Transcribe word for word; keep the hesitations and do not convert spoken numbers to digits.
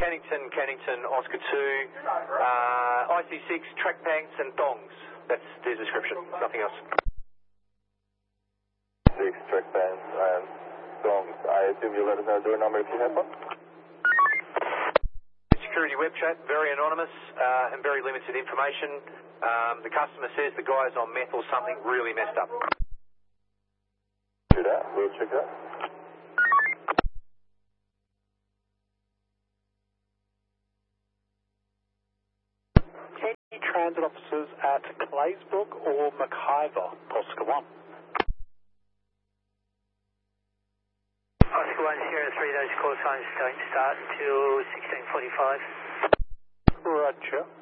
Cannington, Cannington, Oscar two, uh, I C six, track pants and thongs. That's the description, nothing else. Six track pants and thongs. I assume you'll let us know door number if you have one? Security web chat, very anonymous uh, and very limited information. Um, the customer says the guy's on meth or something really messed up. Do that, we'll check that. Any transit officers at Claysbrook or McIver, Oscar one? Oscar one zero three, those call signs don't start until sixteen forty-five. Roger.